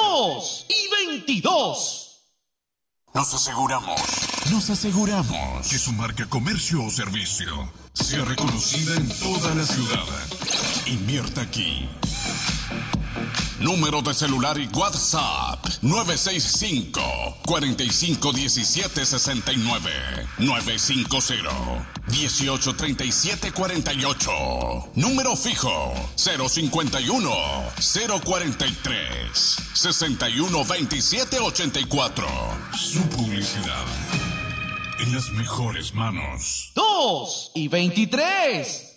2 y 22. Nos aseguramos que su marca, comercio o servicio sea reconocida en toda la ciudad. Invierta aquí. Número de celular y WhatsApp 965-451769 950-183748. Número fijo 051-043-612784. Su publicidad en las mejores manos. 2 y 23.